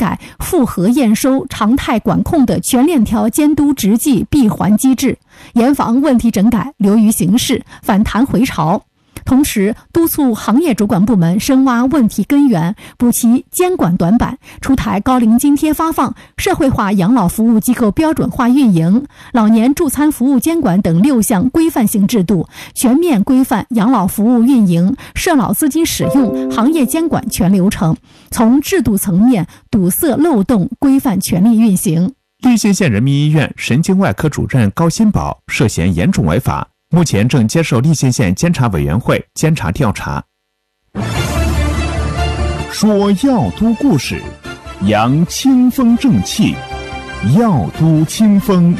改复核验收常态管控的全链条监督执纪闭环机制，严防问题整改流于形式，反弹回潮。同时督促行业主管部门深挖问题根源，补齐监管短板，出台高龄津贴发放、社会化养老服务机构标准化运营、老年助餐服务监管等6项规范性制度，全面规范养老服务运营、社老资金使用、行业监管全流程，从制度层面堵塞漏洞，规范权力运行。 溧县县人民医院神经外科主任高新宝涉嫌严重违法，目前正接受溧县县监察委员会监察调查。 说药都故事，扬清风正气，药都清风。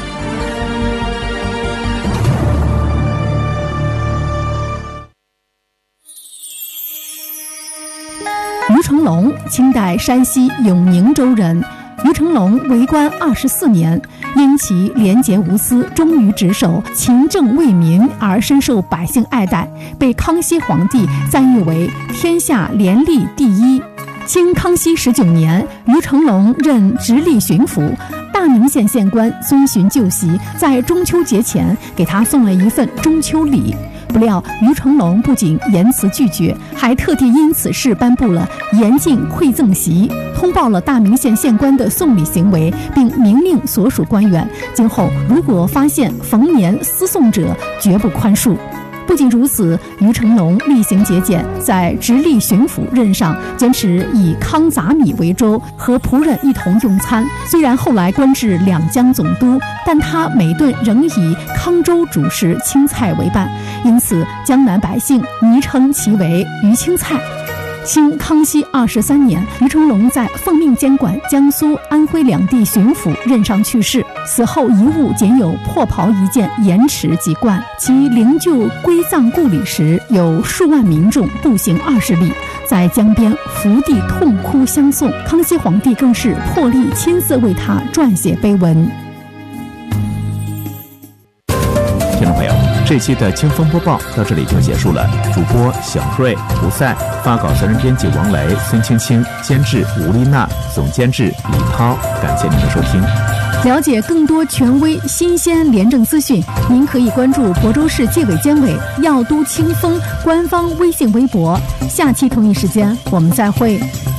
于成龙，清代山西永宁州人。于成龙为官24年，因其廉洁无私、忠于职守、勤政为民而深受百姓爱戴，被康熙皇帝赞誉为天下廉吏第一。清康熙19年，于成龙任直隶巡抚，大名县县官遵循旧习，在中秋节前给他送了一份中秋礼。不料于成龙不仅严词拒绝，还特地因此事颁布了严禁馈赠席，通报了大名县县官的送礼行为，并明令所属官员今后如果发现逢年私送者，绝不宽恕。不仅如此，于成龙厉行节俭，在直隶巡抚任上坚持以康杂米为粥，和仆人一同用餐。虽然后来官至两江总督，但他每顿仍以康粥主食青菜为伴，因此江南百姓昵称其为于青菜。清康熙23年，于成龙在奉命监管江苏、安徽两地巡抚任上去世，死后遗物仅有破袍一件，盐池几罐。其灵柩归葬故里时，有数万民众步行20里，在江边伏地痛哭相送。康熙皇帝更是破例亲自为他撰写碑文。 听众朋友，这期的清风播报到这里就结束了。主播小瑞、胡赛，发稿责任编辑王雷、孙青青，监制吴丽娜，总监制李涛。感谢您的收听。 了解更多权威、新鲜、廉政资讯，您可以关注亳州市纪委监委药都清风官方微信微博。下期同一时间我们再会。